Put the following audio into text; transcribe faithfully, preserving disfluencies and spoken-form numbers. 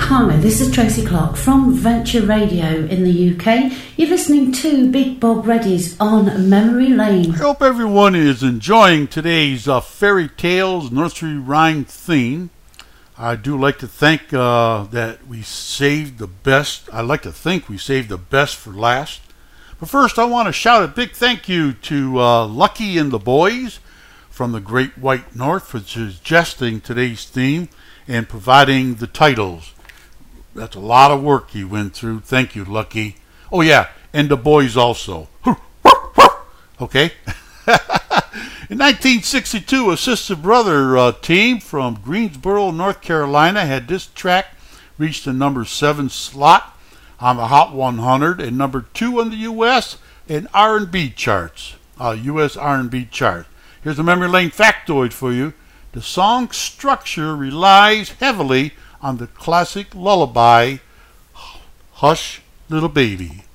Hi, this is Tracy Clark from Venture Radio in the U K. You're listening to Big Bob Reddy's On Memory Lane. I hope everyone is enjoying today's uh, fairy tales nursery rhyme theme. I do like to think uh, that we saved the best. I like to think we saved the best for last. But first, I want to shout a big thank you to uh, Lucky and the boys from the Great White North for suggesting today's theme and providing the titles. That's a lot of work he went through. Thank you, Lucky. Oh, yeah, and the boys also. Okay? In nineteen sixty-two, a sister brother uh, team from Greensboro, North Carolina had this track reach the number seven slot on the Hot one hundred and number two on the U S and R and B charts. Uh, U S R and B chart. Here's a memory lane factoid for you. The song's structure relies heavily on the classic lullaby, Hush, Little Baby.